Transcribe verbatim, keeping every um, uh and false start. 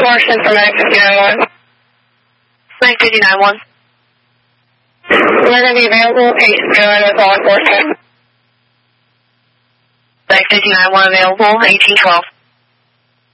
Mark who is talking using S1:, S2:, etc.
S1: Larson from Mag fifty-nine one.
S2: Mag fifty-nine one.
S1: We're going to be available, patient Carolina with law enforcement.
S2: Mag fifty-nine one available, eighteen twelve.